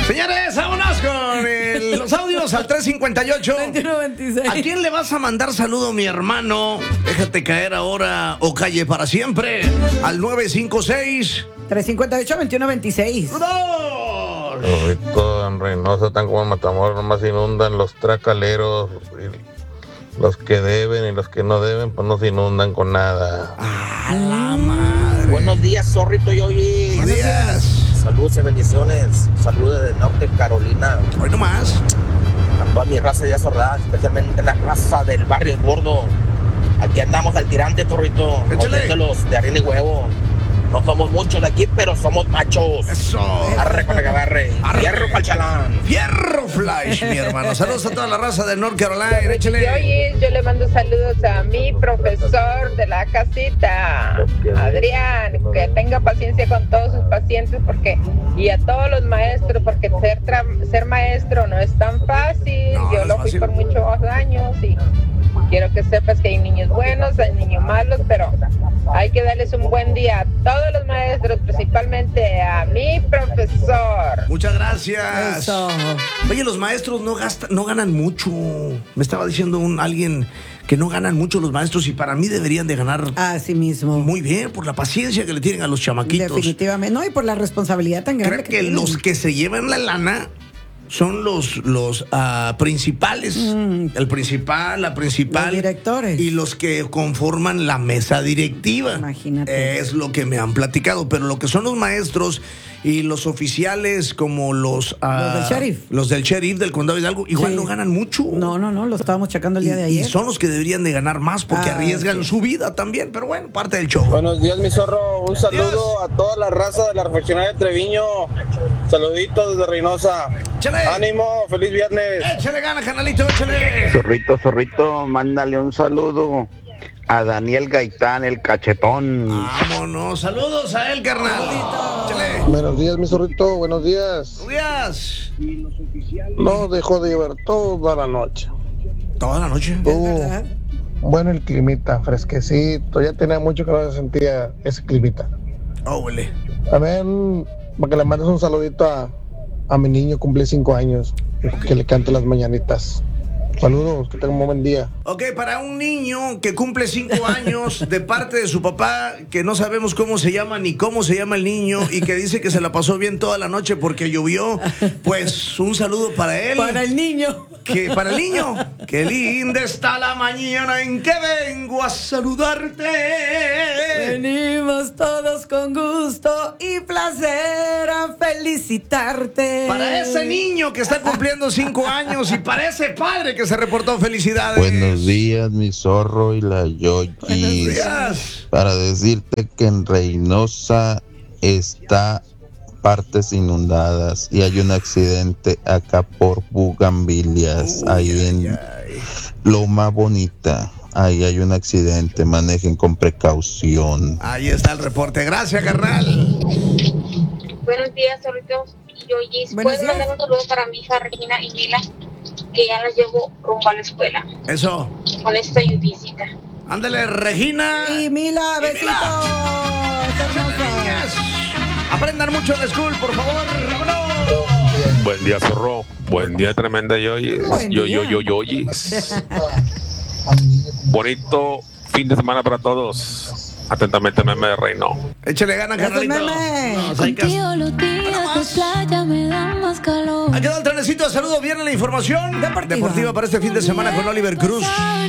Señores, vámonos con los audios al 358-2126. ¿A quién le vas a mandar saludo, mi hermano? Déjate caer ahora o calle para siempre. Al 956 358-2126. ¡Dos! Rorrito, en Reynosa están como en Matamoros, nomás inundan los tracaleros. Y los que deben y los que no deben, pues no se inundan con nada. ¡A la madre! Buenos días, Zorrito y Oye. Buenos días. Saludos y bendiciones. Saludos de Norte Carolina. Hoy nomás. A toda mi raza ya sorda, especialmente la raza del barrio Gordo. Aquí andamos al tirante, Zorrito. Échale. Los de harina y huevo. No somos muchos de aquí, pero somos machos. Eso. Arre con el agarre. Arre. Fierro pa'l chalán. Fierro Flash, mi hermano. Saludos a toda la raza de North Carolina. Échale. Oye, yo le mando saludos a mi profesor de la casita, Adrián, que tenga paciencia con todos sus pacientes y a todos los maestros, porque ser maestro no es tan fácil. No, Yo no lo es fui fácil. por muchos años y quiero que sepas que hay niños buenos, hay niños malos, pero hay que darles un buen día a todos los maestros, principalmente a mi profesor. Muchas gracias. Eso. Oye, los maestros no ganan mucho. Me estaba diciendo alguien que no ganan mucho los maestros y para mí deberían de ganar Así mismo. muy bien por la paciencia que le tienen a los chamaquitos. Definitivamente. No, y por la responsabilidad tan grande Creo que tienen. los que se llevan la lana son los principales. El principal, la principal. Los directores. Y los que conforman la mesa directiva. Imagínate. Es lo que me han platicado. Pero lo que son los maestros y los oficiales como los del sheriff. Los del sheriff del condado de Hidalgo, igual Sí. no ganan mucho. No, lo estábamos checando el día de Y ayer. son los que deberían de ganar más porque arriesgan sí. su vida también. Pero bueno, parte del show. Buenos días, mi zorro. Un saludo Dios. a toda la raza de la refaccionaria de Treviño. Saluditos desde Reynosa. Échale. Ánimo, feliz viernes. Échale ganas, canalito, échale. Zorrito, mándale un saludo a Daniel Gaitán, el cachetón. Vámonos. Saludos a él, carnal. Échale. Buenos días, mi zorrito. Buenos días. Días. No dejó de llover toda la noche. Toda la noche. ¿Verdad? Bueno, el climita, fresquecito. Ya tenía mucho que no se sentía ese climita. Oh, huele. También, para que le mandes un saludito a mi niño, cumple 5 años. Que le cante las mañanitas. Saludos, que tenga un buen día. Ok, para un niño que cumple 5 años de parte de su papá, que no sabemos cómo se llama ni cómo se llama el niño y que dice que se la pasó bien toda la noche porque llovió, pues un saludo para él. Para el niño. Para el niño. Qué linda está la mañana en que vengo a saludarte. Venimos todos con gusto y placer a felicitarte. Para ese niño que está cumpliendo 5 años y para ese padre que se reportó, felicidades. Buenos días, mi zorro y la Yoyis. Buenos días. Para decirte que en Reynosa está partes inundadas y hay un accidente acá por Bugambilias, ahí en Loma Bonita. Ahí hay un accidente, manejen con precaución. Ahí está el reporte. Gracias, carnal. Buenos días, Zorritos y Yoyis. Buenos ¿Puedes días. mandar un saludo para mi hija Regina y Mila, que ya las llevo rumbo a la escuela Eso. con esta lluviecita? Ándale, Regina. Y Mila, besitos. Niñas, aprendan mucho en la school, por favor. ¡Vámonos! Buen día, zorro. Buen día, tremenda Yoyis. Buen día. Yoyis. Bonito fin de semana para todos. Atentamente, Meme de Reino. Échale ganas, Gracias, carnalito. Meme. No, hay que- Contigo los días de playa me dan más calor. Ha quedado el trenecito de saludos. Viene la información Deportiva. deportiva para este fin de semana con Oliver Cruz.